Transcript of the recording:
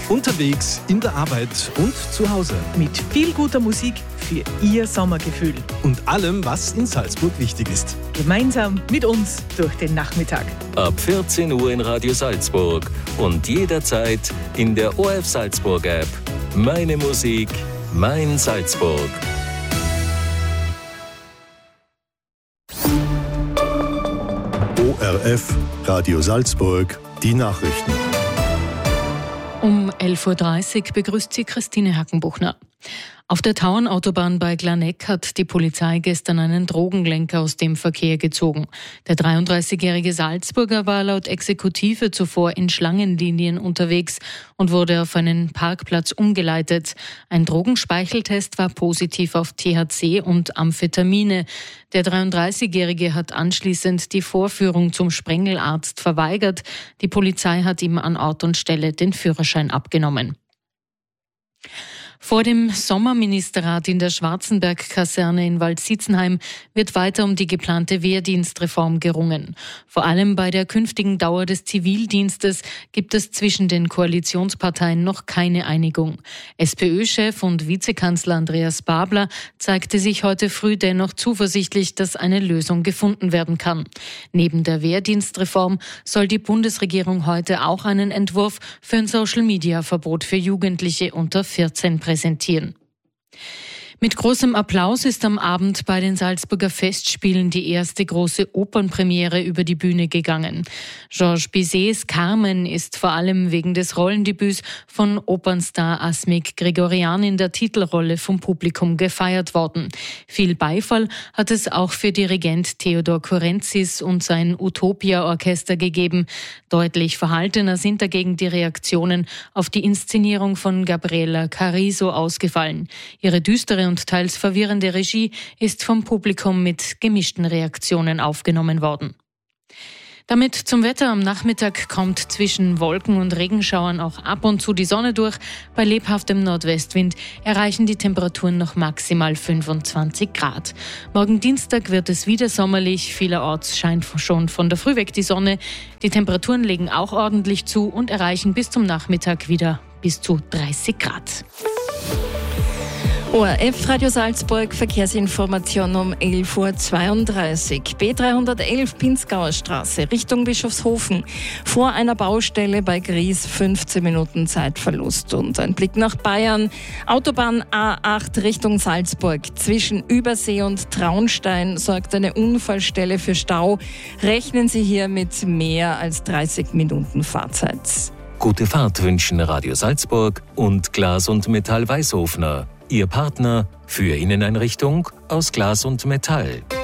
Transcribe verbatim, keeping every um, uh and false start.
Unterwegs, in der Arbeit und zu Hause. Mit viel guter Musik für Ihr Sommergefühl. Und allem, was in Salzburg wichtig ist. Gemeinsam mit uns durch den Nachmittag. Ab vierzehn Uhr in Radio Salzburg und jederzeit in der O R F Salzburg App. Meine Musik, mein Salzburg. O R F Radio Salzburg, die Nachrichten. Um elf Uhr dreißig begrüßt sie Christine Hackenbuchner. Auf der Tauernautobahn bei Glaneck hat die Polizei gestern einen Drogenlenker aus dem Verkehr gezogen. Der dreiunddreißigjährige Salzburger war laut Exekutive zuvor in Schlangenlinien unterwegs und wurde auf einen Parkplatz umgeleitet. Ein Drogenspeicheltest war positiv auf T H C und Amphetamine. Der dreiunddreißigjährige hat anschließend die Vorführung zum Sprengelarzt verweigert. Die Polizei hat ihm an Ort und Stelle den Führerschein abgenommen. Vor dem Sommerministerrat in der Schwarzenberg-Kaserne in Waldsitzenheim wird weiter um die geplante Wehrdienstreform gerungen. Vor allem bei der künftigen Dauer des Zivildienstes gibt es zwischen den Koalitionsparteien noch keine Einigung. SPÖ-Chef und Vizekanzler Andreas Babler zeigte sich heute früh dennoch zuversichtlich, dass eine Lösung gefunden werden kann. Neben der Wehrdienstreform soll die Bundesregierung heute auch einen Entwurf für ein Social-Media-Verbot für Jugendliche unter vierzehn präsentieren. Mit großem Applaus ist am Abend bei den Salzburger Festspielen die erste große Opernpremiere über die Bühne gegangen. Georges Bizets Carmen ist vor allem wegen des Rollendebüts von Opernstar Asmik Grigorian in der Titelrolle vom Publikum gefeiert worden. Viel Beifall hat es auch für Dirigent Theodor Kurenzis und sein Utopia-Orchester gegeben. Deutlich verhaltener sind dagegen die Reaktionen auf die Inszenierung von Gabriela Cariso ausgefallen. Ihre düstere und teils verwirrende Regie ist vom Publikum mit gemischten Reaktionen aufgenommen worden. Damit zum Wetter. Am Nachmittag kommt zwischen Wolken und Regenschauern auch ab und zu die Sonne durch. Bei lebhaftem Nordwestwind erreichen die Temperaturen noch maximal fünfundzwanzig Grad. Morgen Dienstag wird es wieder sommerlich. Vielerorts scheint schon von der Früh weg die Sonne. Die Temperaturen legen auch ordentlich zu und erreichen bis zum Nachmittag wieder bis zu dreißig Grad. O R F Radio Salzburg, Verkehrsinformation um elf Uhr zweiunddreißig. B dreihundertelf Pinzgauer Straße Richtung Bischofshofen. Vor einer Baustelle bei Gries fünfzehn Minuten Zeitverlust. Und ein Blick nach Bayern. Autobahn A acht Richtung Salzburg. Zwischen Übersee und Traunstein sorgt eine Unfallstelle für Stau. Rechnen Sie hier mit mehr als dreißig Minuten Fahrzeit. Gute Fahrt wünschen Radio Salzburg und Glas und Metall Weißhofner. Ihr Partner für Inneneinrichtung aus Glas und Metall.